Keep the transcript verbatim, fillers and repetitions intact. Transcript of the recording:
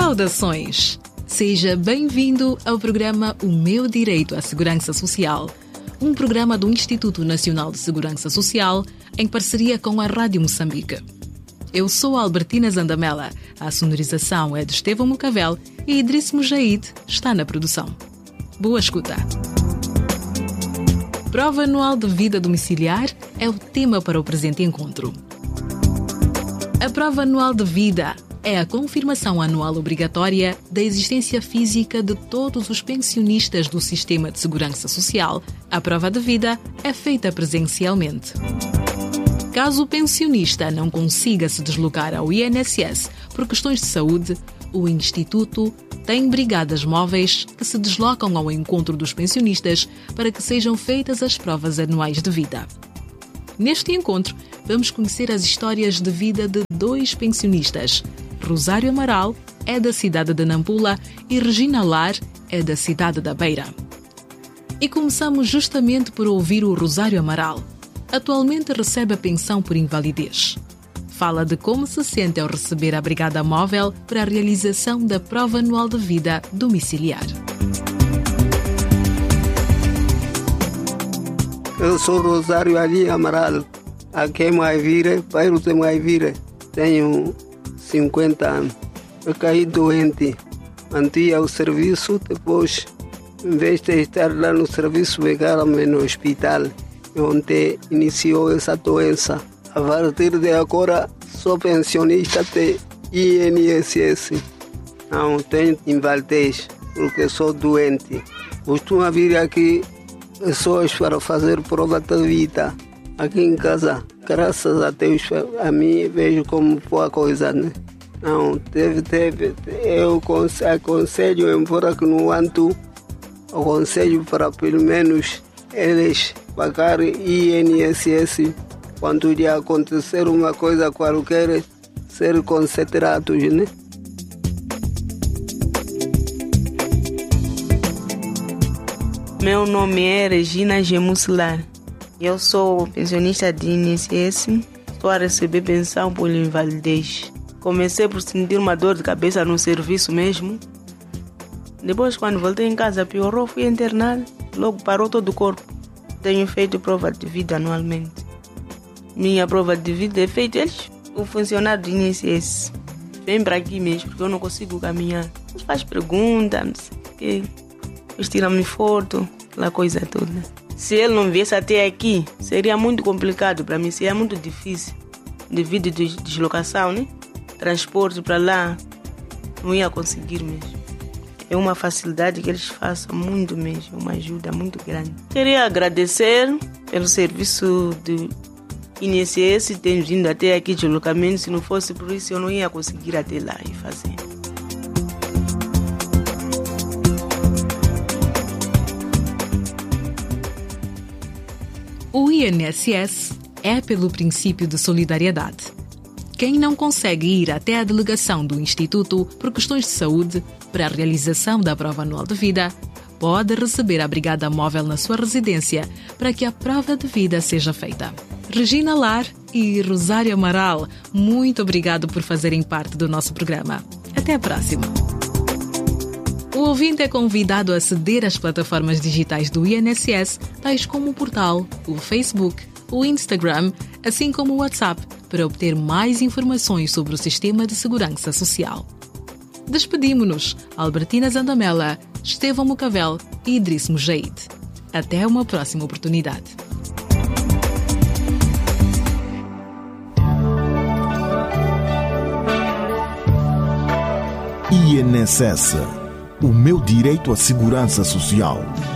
Saudações! Seja bem-vindo ao programa O Meu Direito à Segurança Social, um programa do Instituto Nacional de Segurança Social em parceria com a Rádio Moçambique. Eu sou a Albertina Zandamela, a sonorização é de Estevão Mucavel e Idriss Mujaid está na produção. Boa escuta! Prova Anual de Vida Domiciliar é o tema para o presente encontro. A Prova Anual de Vida é a confirmação anual obrigatória da existência física de todos os pensionistas do Sistema de Segurança Social. A prova de vida é feita presencialmente. Caso o pensionista não consiga se deslocar ao I N S S por questões de saúde, o Instituto tem brigadas móveis que se deslocam ao encontro dos pensionistas para que sejam feitas as provas anuais de vida. Neste encontro, vamos conhecer as histórias de vida de dois pensionistas. Rosário Amaral é da cidade de Nampula e Regina Lar é da cidade da Beira. E começamos justamente por ouvir o Rosário Amaral. Atualmente recebe a pensão por invalidez. Fala de como se sente ao receber a brigada móvel para a realização da prova anual de vida domiciliar. Eu sou Rosário Ali Amaral, aqui em Maivira, bairro de Maivira. Tenho cinquenta anos. Eu caí doente. Mantive ao serviço, depois, em vez de estar lá no serviço, pegaram-me no hospital, onde iniciou essa doença. A partir de agora, sou pensionista de I N S S. Não tenho invalidez, porque sou doente. Costumo vir aqui pessoas para fazer prova de vida. Aqui em casa, graças a Deus, a mim vejo como boa coisa, né? Não, deve, deve, eu aconselho, embora que não ando, aconselho para pelo menos eles pagarem I N S S quando lhe acontecer uma coisa qualquer, ser considerados, né? Meu nome é Regina Gemusilar. Eu sou pensionista de I N S S. Estou a receber pensão por invalidez. Comecei por sentir uma dor de cabeça no serviço mesmo. Depois, quando voltei em casa, piorou, fui internado. Logo parou todo o corpo. Tenho feito prova de vida anualmente. Minha prova de vida é feita, eles, o funcionário do I N S S. Vem para aqui mesmo, porque eu não consigo caminhar. Eles fazem perguntas, não sei o quê. Eles tiram-me foto, aquela coisa toda. Se ele não viesse até aqui, seria muito complicado para mim, seria muito difícil. Devido à deslocação, né? Transporte para lá, não ia conseguir mesmo. É uma facilidade que eles façam muito mesmo, uma ajuda muito grande. Queria agradecer pelo serviço do I N S S, ter vindo até aqui de deslocamento. Se não fosse por isso, eu não ia conseguir até lá e fazer. O I N S S é pelo princípio de solidariedade. Quem não consegue ir até a delegação do Instituto por questões de saúde para a realização da prova anual de vida, pode receber a brigada móvel na sua residência para que a prova de vida seja feita. Regina Lar e Rosário Amaral, muito obrigado por fazerem parte do nosso programa. Até a próxima! O ouvinte é convidado a aceder às plataformas digitais do I N S S, tais como o portal, o Facebook, o Instagram, assim como o WhatsApp, para obter mais informações sobre o Sistema de Segurança Social. Despedimos-nos, Albertina Zandamela, Estevão Mucavel e Idriss Mujaid. Até uma próxima oportunidade. I N S S. O meu direito à segurança social.